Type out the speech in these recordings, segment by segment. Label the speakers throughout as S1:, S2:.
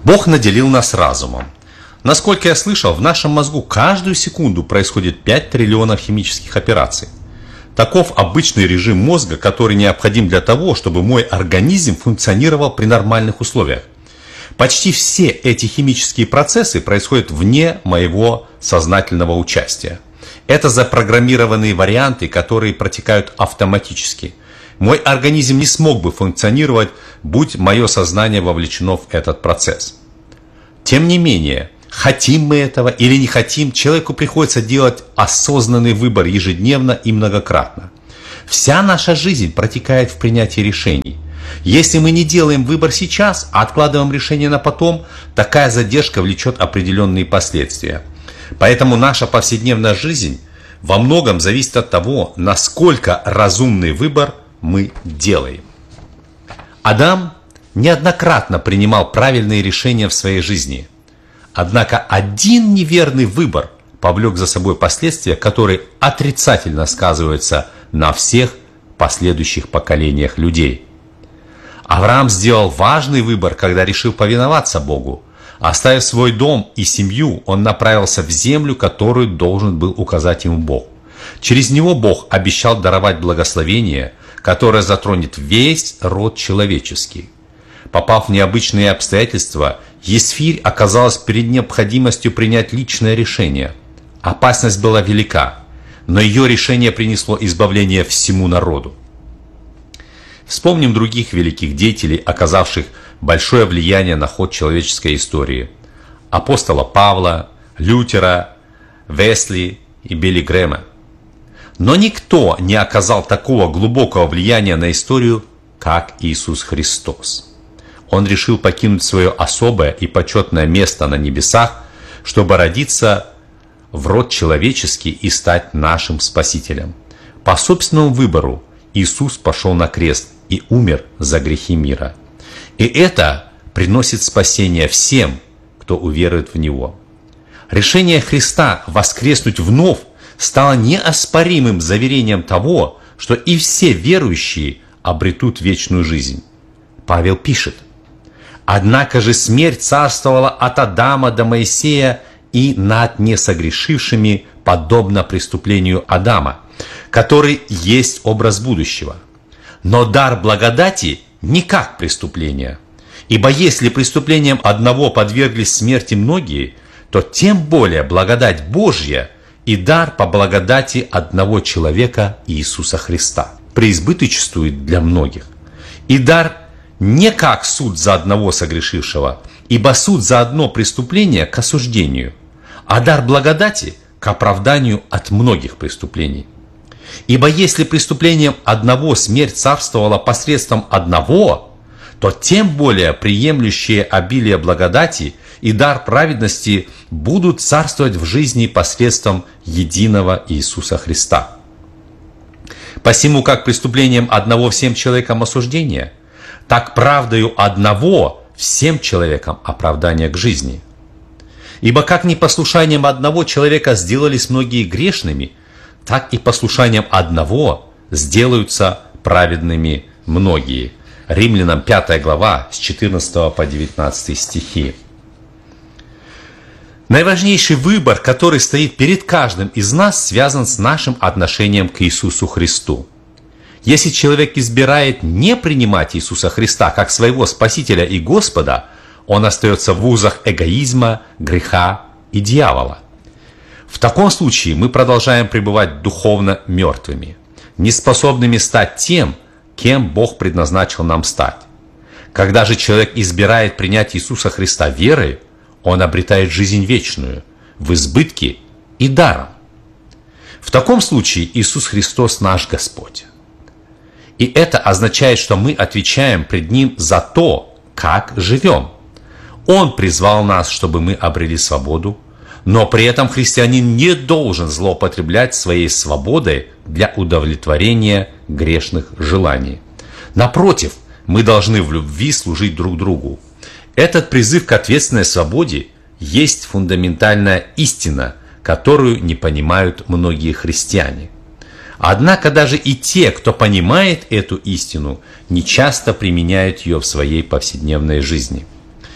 S1: Бог наделил нас разумом. Насколько я слышал, в нашем мозгу каждую секунду происходит 5 триллионов химических операций. Таков обычный режим мозга, который необходим для того, чтобы мой организм функционировал при нормальных условиях. Почти все эти химические процессы происходят вне моего сознательного участия. Это запрограммированные варианты, которые протекают автоматически. Мой организм не смог бы функционировать, будь мое сознание вовлечено в этот процесс. Тем не менее, хотим мы этого или не хотим, человеку приходится делать осознанный выбор ежедневно и многократно. Вся наша жизнь протекает в принятии решений. Если мы не делаем выбор сейчас, а откладываем решение на потом, такая задержка влечет определенные последствия. Поэтому наша повседневная жизнь во многом зависит от того, насколько разумный выбор мы делаем. Адам неоднократно принимал правильные решения в своей жизни. Однако один неверный выбор повлек за собой последствия, которые отрицательно сказываются на всех последующих поколениях людей. Авраам сделал важный выбор, когда решил повиноваться Богу. Оставив свой дом и семью, он направился в землю, которую должен был указать ему Бог. Через него Бог обещал даровать благословение, которое затронет весь род человеческий. Попав в необычные обстоятельства, Есфирь оказалась перед необходимостью принять личное решение. Опасность была велика, но ее решение принесло избавление всему народу. Вспомним других великих деятелей, оказавших большое влияние на ход человеческой истории. Апостола Павла, Лютера, Весли и Билли Грэма. Но никто не оказал такого глубокого влияния на историю, как Иисус Христос. Он решил покинуть свое особое и почетное место на небесах, чтобы родиться в род человеческий и стать нашим Спасителем. По собственному выбору Иисус пошел на крест и умер за грехи мира. И это приносит спасение всем, кто уверует в Него. Решение Христа воскреснуть вновь стало неоспоримым заверением того, что и все верующие обретут вечную жизнь. Павел пишет: «Однако же смерть царствовала от Адама до Моисея и над несогрешившими, подобно преступлению Адама, который есть образ будущего. Но дар благодати не как преступление. Ибо если преступлением одного подверглись смерти многие, то тем более благодать Божья и дар по благодати одного человека Иисуса Христа преизбыточествует для многих. И дар не как суд за одного согрешившего, ибо суд за одно преступление к осуждению, а дар благодати к оправданию от многих преступлений. Ибо если преступлением одного смерть царствовала посредством одного, то тем более приемлющие обилие благодати и дар праведности будут царствовать в жизни посредством единого Иисуса Христа. Посему как преступлением одного всем человекам осуждение, так правдою одного всем человекам оправдание к жизни. Ибо как непослушанием одного человека сделались многие грешными, так и послушанием одного сделаются праведными многие. Римлянам 5 глава с 14 по 19 стихи. Наиважнейший выбор, который стоит перед каждым из нас, связан с нашим отношением к Иисусу Христу. Если человек избирает не принимать Иисуса Христа как своего Спасителя и Господа, он остается в узах эгоизма, греха и дьявола. В таком случае мы продолжаем пребывать духовно мертвыми, неспособными стать тем, кем Бог предназначил нам стать. Когда же человек избирает принять Иисуса Христа верой, он обретает жизнь вечную, в избытке и даром. В таком случае Иисус Христос наш Господь. И это означает, что мы отвечаем пред Ним за то, как живем. Он призвал нас, чтобы мы обрели свободу, но при этом христианин не должен злоупотреблять своей свободой для удовлетворения грешных желаний. Напротив, мы должны в любви служить друг другу. Этот призыв к ответственной свободе есть фундаментальная истина, которую не понимают многие христиане. Однако даже и те, кто понимает эту истину, не часто применяют ее в своей повседневной жизни.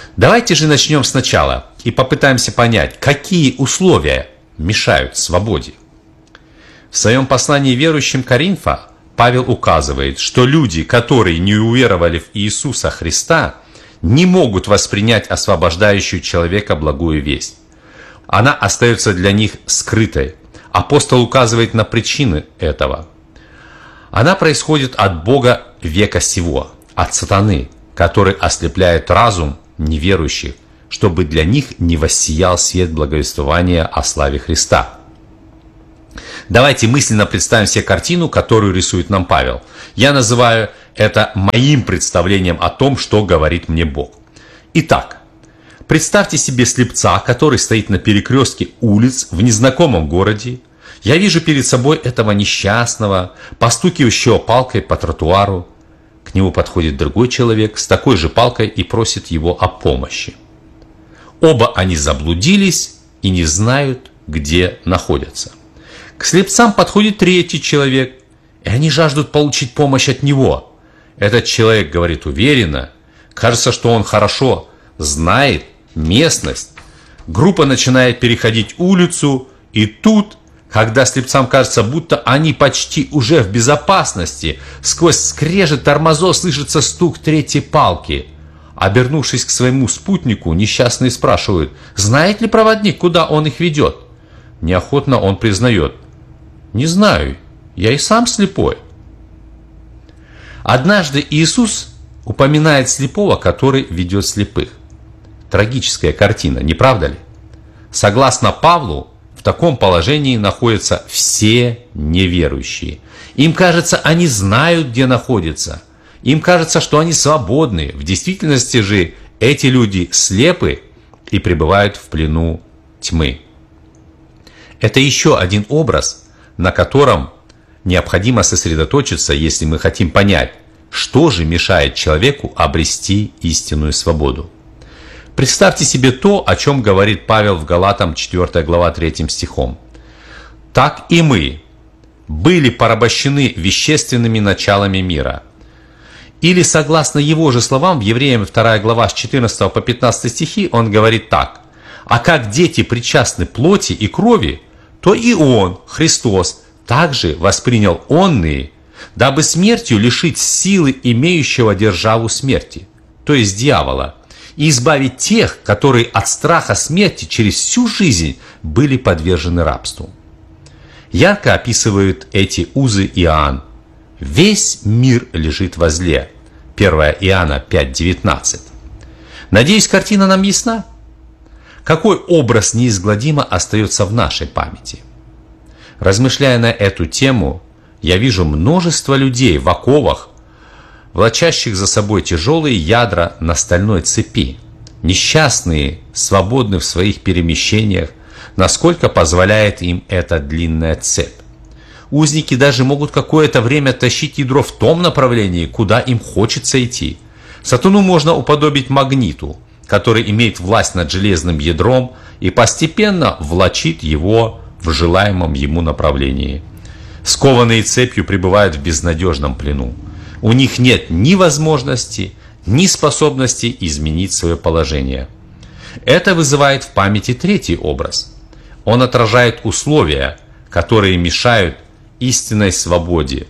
S1: Давайте же начнем сначала и попытаемся понять, какие условия мешают свободе. В своем послании верующим Коринфа Павел указывает, что люди, которые не уверовали в Иисуса Христа, не могут воспринять освобождающую человека благую весть. Она остается для них скрытой. Апостол указывает на причины этого. Она происходит от Бога века сего, от сатаны, который ослепляет разум неверующих, чтобы для них не воссиял свет благовествования о славе Христа. Давайте мысленно представим себе картину, которую рисует нам Павел. Я называю это моим представлением о том, что говорит мне Бог. Итак, представьте себе слепца, который стоит на перекрестке улиц в незнакомом городе. Я вижу перед собой этого несчастного, постукивающего палкой по тротуару. К нему подходит другой человек с такой же палкой и просит его о помощи. Оба они заблудились и не знают, где находятся. К слепцам подходит третий человек, и они жаждут получить помощь от него. Этот человек говорит уверенно, кажется, что он хорошо знает местность. Группа начинает переходить улицу, и тут, когда слепцам кажется, будто они почти уже в безопасности, сквозь скрежет тормозов слышится стук третьей палки. Обернувшись к своему спутнику, несчастные спрашивают, знает ли проводник, куда он их ведет. Неохотно он признает: «Не знаю, я и сам слепой». Однажды Иисус упоминает слепого, который ведет слепых. Трагическая картина, не правда ли? Согласно Павлу, в таком положении находятся все неверующие. Им кажется, они знают, где находятся. Им кажется, что они свободны. В действительности же эти люди слепы и пребывают в плену тьмы. Это еще один образ, на котором необходимо сосредоточиться, если мы хотим понять, что же мешает человеку обрести истинную свободу. Представьте себе то, о чем говорит Павел в Галатам 4 глава 3 стихом. «Так и мы были порабощены вещественными началами мира». Или, согласно его же словам, в Евреям 2 глава с 14 по 15 стихи, он говорит так. «А как дети причастны плоти и крови, то и он, Христос, также воспринял онные, дабы смертью лишить силы имеющего державу смерти, то есть дьявола, и избавить тех, которые от страха смерти через всю жизнь были подвержены рабству». Ярко описывают эти узы Иоанн. «Весь мир лежит во зле». 1 Иоанна 5:19. Надеюсь, картина нам ясна? Какой образ неизгладимо остается в нашей памяти? Размышляя на эту тему, я вижу множество людей в оковах, влачащих за собой тяжелые ядра на стальной цепи. Несчастные, свободны в своих перемещениях, насколько позволяет им эта длинная цепь. Узники даже могут какое-то время тащить ядро в том направлении, куда им хочется идти. Сатану можно уподобить магниту, который имеет власть над железным ядром и постепенно влачит его в желаемом ему направлении. Скованные цепью пребывают в безнадежном плену. У них нет ни возможности, ни способности изменить свое положение. Это вызывает в памяти третий образ. Он отражает условия, которые мешают истинной свободе.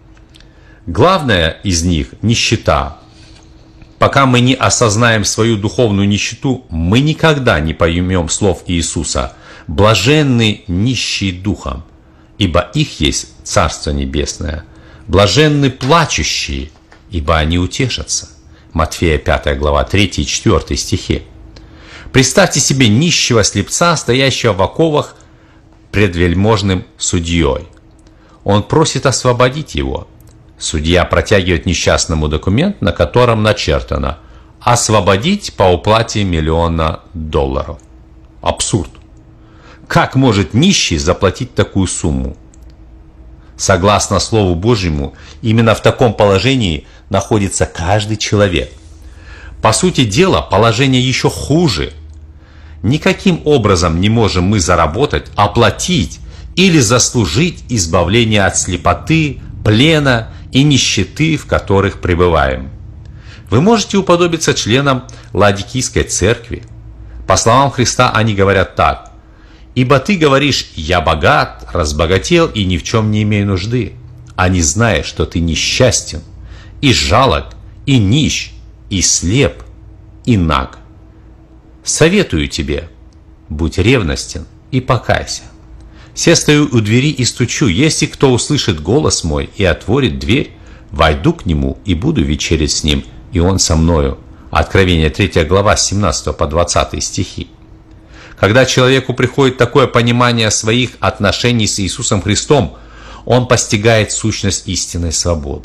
S1: Главное из них – нищета. Пока мы не осознаем свою духовную нищету, мы никогда не поймем слов Иисуса: «Блаженны нищие духом, ибо их есть Царство Небесное. Блаженны плачущие, ибо они утешатся». Матфея 5 глава 3 и 4 стихи. Представьте себе нищего слепца, стоящего в оковах пред вельможным судьей. Он просит освободить его. Судья протягивает несчастному документ, на котором начертано «Освободить по уплате $1 миллиона». Абсурд. Как может нищий заплатить такую сумму? Согласно Слову Божьему, именно в таком положении находится каждый человек. По сути дела, положение еще хуже. Никаким образом не можем мы заработать, оплатить или заслужить избавление от слепоты, плена и нищеты, в которых пребываем. Вы можете уподобиться членам Ладикийской церкви. По словам Христа они говорят так: «Ибо ты говоришь, я богат, разбогател и ни в чем не имею нужды, а не зная, что ты несчастен, и жалок, и нищ, и слеп, и наг. Советую тебе, будь ревностен и покайся. Се стою у двери и стучу, если кто услышит голос мой и отворит дверь, войду к нему и буду вечерять с ним, и он со мною». Откровение 3 глава с 17 по 20 стихи. Когда человеку приходит такое понимание своих отношений с Иисусом Христом, он постигает сущность истинной свободы.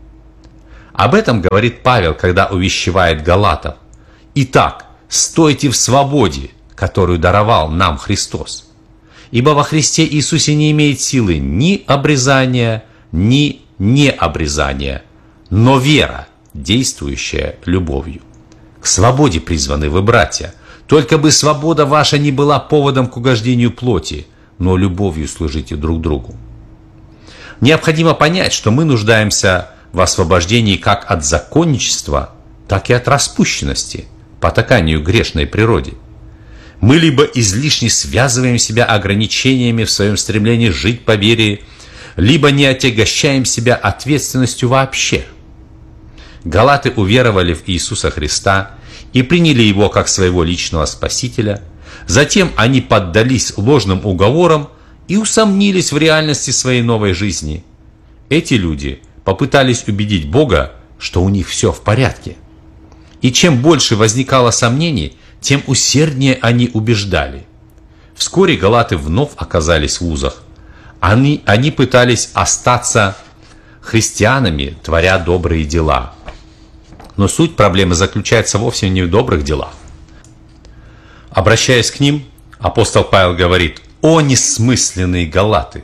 S1: Об этом говорит Павел, когда увещевает галатов: «Итак, стойте в свободе, которую даровал нам Христос. Ибо во Христе Иисусе не имеет силы ни обрезания, ни необрезания, но вера, действующая любовью. К свободе призваны вы, братья, только бы свобода ваша не была поводом к угождению плоти, но любовью служите друг другу». Необходимо понять, что мы нуждаемся в освобождении как от законничества, так и от распущенности, потаканию грешной природе. Мы либо излишне связываем себя ограничениями в своем стремлении жить по вере, либо не отягощаем себя ответственностью вообще. Галаты уверовали в Иисуса Христа и приняли Его как своего личного Спасителя. Затем они поддались ложным уговорам и усомнились в реальности своей новой жизни. Эти люди попытались убедить Бога, что у них все в порядке. И чем больше возникало сомнений, тем усерднее они убеждали. Вскоре галаты вновь оказались в узах. Они пытались остаться христианами, творя добрые дела. Но суть проблемы заключается вовсе не в добрых делах. Обращаясь к ним, апостол Павел говорит: «О несмысленные галаты!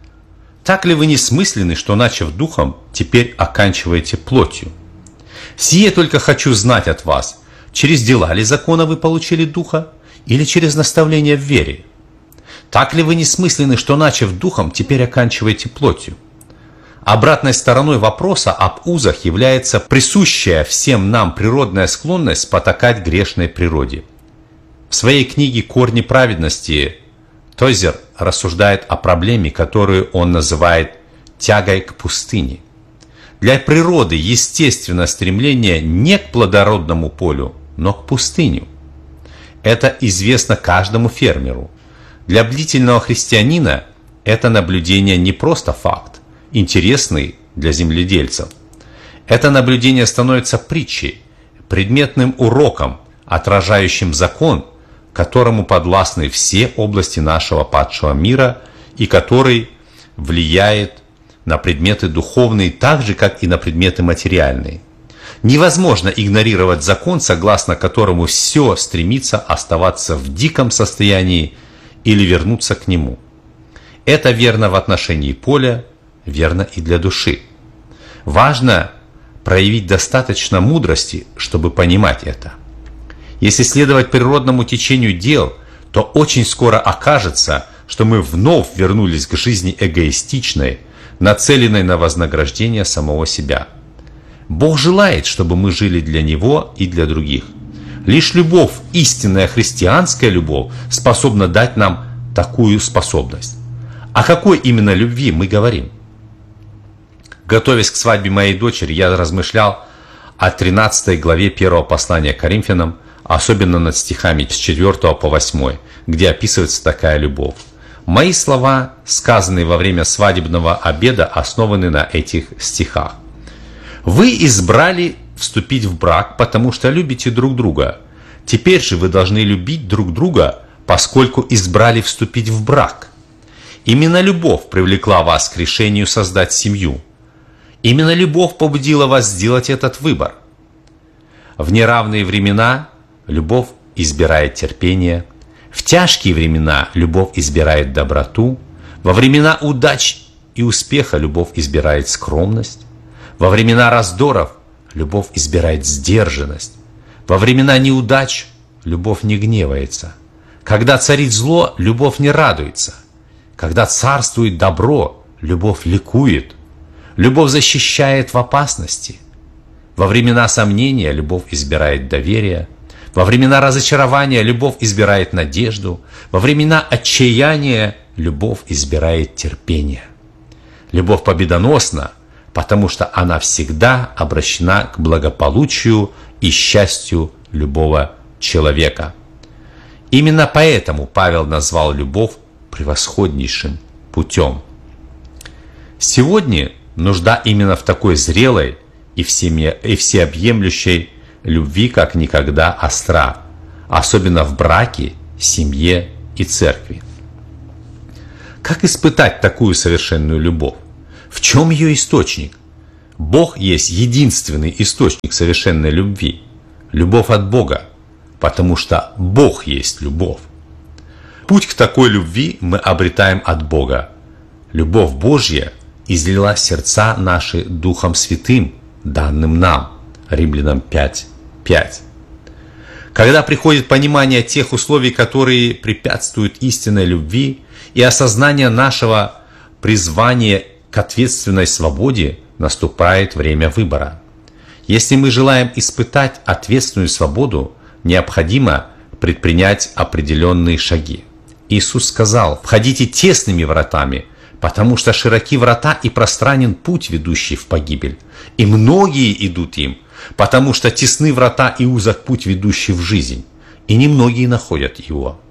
S1: Так ли вы несмысленны, что, начав духом, теперь оканчиваете плотью? Сие только хочу знать от вас, через дела ли закона вы получили духа, или через наставление в вере? Так ли вы несмысленны, что, начав духом, теперь оканчиваете плотью?» Обратной стороной вопроса об узах является присущая всем нам природная склонность потакать грешной природе. В своей книге «Корни праведности» Тозер рассуждает о проблеме, которую он называет тягой к пустыне. Для природы естественно стремление не к плодородному полю, но к пустыню. Это известно каждому фермеру. Для бдительного христианина это наблюдение не просто факт, интересный для земледельцев. Это наблюдение становится притчей, предметным уроком, отражающим закон, которому подвластны все области нашего падшего мира и который влияет на предметы духовные так же, как и на предметы материальные. Невозможно игнорировать закон, согласно которому все стремится оставаться в диком состоянии или вернуться к нему. Это верно в отношении поля, верно и для души. Важно проявить достаточно мудрости, чтобы понимать это. Если следовать природному течению дел, то очень скоро окажется, что мы вновь вернулись к жизни эгоистичной, нацеленной на вознаграждение самого себя. Бог желает, чтобы мы жили для Него и для других. Лишь любовь, истинная христианская любовь, способна дать нам такую способность. О какой именно любви мы говорим? Готовясь к свадьбе моей дочери, я размышлял о 13 главе 1 послания к Коринфянам, особенно над стихами с 4 по 8, где описывается такая любовь. Мои слова, сказанные во время свадебного обеда, основаны на этих стихах. Вы избрали вступить в брак, потому что любите друг друга. Теперь же вы должны любить друг друга, поскольку избрали вступить в брак. Именно любовь привлекла вас к решению создать семью. Именно любовь побудила вас сделать этот выбор. В неравные времена любовь избирает терпение. В тяжкие времена любовь избирает доброту. Во времена удач и успеха любовь избирает скромность. Во времена раздоров любовь избирает сдержанность. Во времена неудач любовь не гневается. Когда царит зло, любовь не радуется. Когда царствует добро, любовь ликует. Любовь защищает в опасности. Во времена сомнения любовь избирает доверие. Во времена разочарования любовь избирает надежду. Во времена отчаяния любовь избирает терпение. Любовь победоносна, потому что она всегда обращена к благополучию и счастью любого человека. Именно поэтому Павел назвал любовь превосходнейшим путем. Сегодня нужда именно в такой зрелой и всеобъемлющей любви как никогда остра, особенно в браке, семье и церкви. Как испытать такую совершенную любовь? В чем ее источник? Бог есть единственный источник совершенной любви. Любовь от Бога, потому что Бог есть любовь. Путь к такой любви мы обретаем от Бога. Любовь Божья излила сердца наши Духом Святым, данным нам. Римлянам 5:5. Когда приходит понимание тех условий, которые препятствуют истинной любви, и осознание нашего призвания к ответственной свободе, наступает время выбора. Если мы желаем испытать ответственную свободу, необходимо предпринять определенные шаги. Иисус сказал: «Входите тесными вратами, потому что широки врата и пространен путь, ведущий в погибель, и многие идут им, потому что тесны врата и узок путь, ведущий в жизнь, и немногие находят его».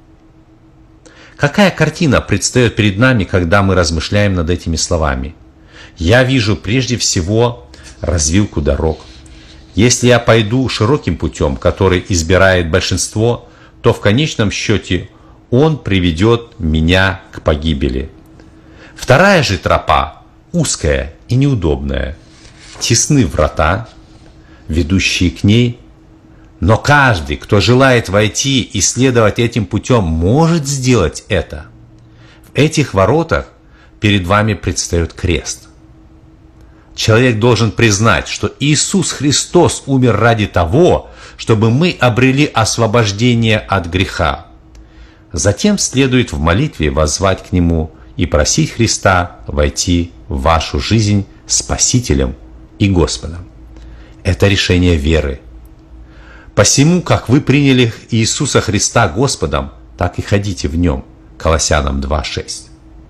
S1: Какая картина предстает перед нами, когда мы размышляем над этими словами? Я вижу прежде всего развилку дорог. Если я пойду широким путем, который избирает большинство, то в конечном счете он приведет меня к погибели. Вторая же тропа узкая и неудобная. Тесны врата, ведущие к ней, но каждый, кто желает войти и следовать этим путем, может сделать это. В этих воротах перед вами предстает крест. Человек должен признать, что Иисус Христос умер ради того, чтобы мы обрели освобождение от греха. Затем следует в молитве воззвать к Нему и просить Христа войти в вашу жизнь Спасителем и Господом. Это решение веры. Посему, как вы приняли Иисуса Христа Господом, так и ходите в Нем. Колоссянам 2:6.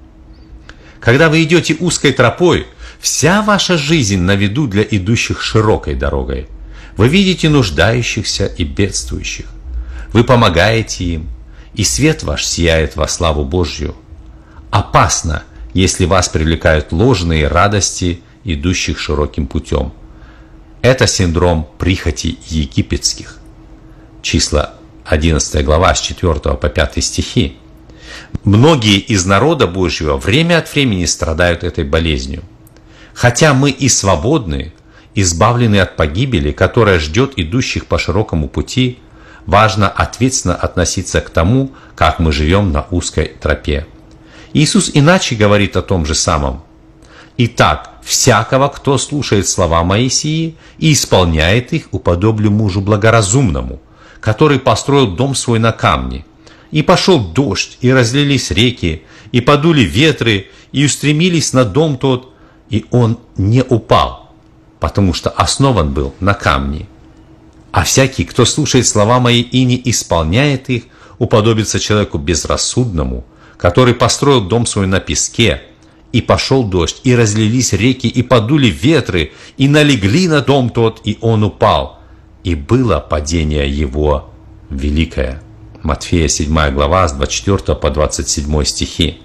S1: Когда вы идете узкой тропой, вся ваша жизнь на виду для идущих широкой дорогой. Вы видите нуждающихся и бедствующих. Вы помогаете им, и свет ваш сияет во славу Божью. Опасно, если вас привлекают ложные радости, идущих широким путем. Это синдром прихотей египетских. Числа 11 глава с 4 по 5 стихи. Многие из народа Божьего время от времени страдают этой болезнью. Хотя мы и свободны, избавлены от погибели, которая ждет идущих по широкому пути, важно ответственно относиться к тому, как мы живем на узкой тропе. Иисус иначе говорит о том же самом. «Итак, всякого, кто слушает слова Моисии и исполняет их, уподоблю мужу благоразумному, который построил дом свой на камне. И пошел дождь, и разлились реки, и подули ветры, и устремились на дом тот, и он не упал, потому что основан был на камне. А всякий, кто слушает слова мои и не исполняет их, уподобится человеку безрассудному, который построил дом свой на песке. И пошел дождь, и разлились реки, и подули ветры, и налегли на дом тот, и он упал. И было падение его великое». Матфея 7 глава с 24 по 27 стихи.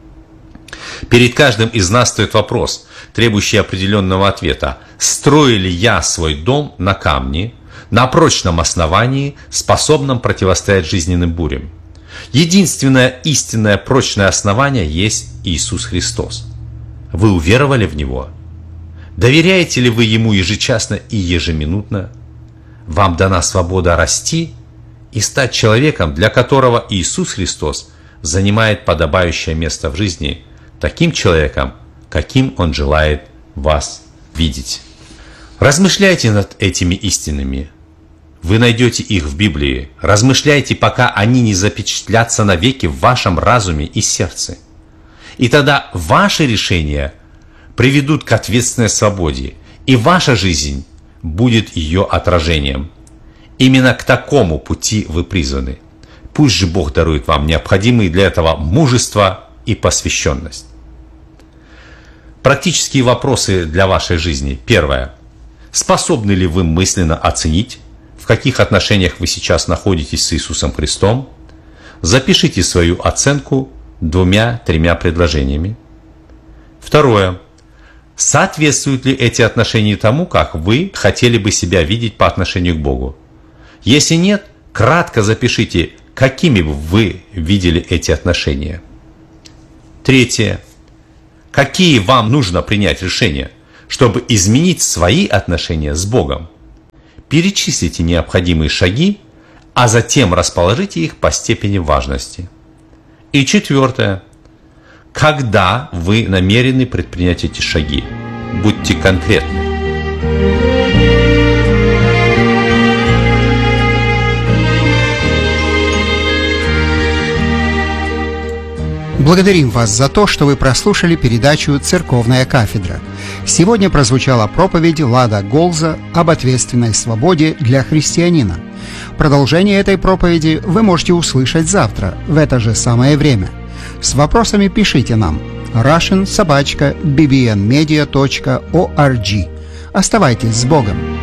S1: Перед каждым из нас стоит вопрос, требующий определенного ответа. Строю ли я свой дом на камне, на прочном основании, способном противостоять жизненным бурям? Единственное истинное прочное основание есть Иисус Христос. Вы уверовали в Него? Доверяете ли вы Ему ежечасно и ежеминутно? Вам дана свобода расти и стать человеком, для которого Иисус Христос занимает подобающее место в жизни, таким человеком, каким Он желает вас видеть. Размышляйте над этими истинами. Вы найдете их в Библии. Размышляйте, пока они не запечатлятся навеки в вашем разуме и сердце. И тогда ваши решения приведут к ответственной свободе, и ваша жизнь будет ее отражением. Именно к такому пути вы призваны. Пусть же Бог дарует вам необходимые для этого мужество и посвященность. Практические вопросы для вашей жизни. Первое. Способны ли вы мысленно оценить, в каких отношениях вы сейчас находитесь с Иисусом Христом? Запишите свою оценку 2-3 предложениями. Второе. Соответствуют ли эти отношения тому, как вы хотели бы себя видеть по отношению к Богу? Если нет, кратко запишите, какими бы вы видели эти отношения. Третье. Какие вам нужно принять решения, чтобы изменить свои отношения с Богом? Перечислите необходимые шаги, а затем расположите их по степени важности. И четвертое. Когда вы намерены предпринять эти шаги? Будьте конкретны.
S2: Благодарим вас за то, что вы прослушали передачу «Церковная кафедра». Сегодня прозвучала проповедь Лада Голза об ответственной свободе для христианина. Продолжение этой проповеди вы можете услышать завтра, в это же самое время. С вопросами пишите нам russian@bbnmedia.org. Оставайтесь с Богом!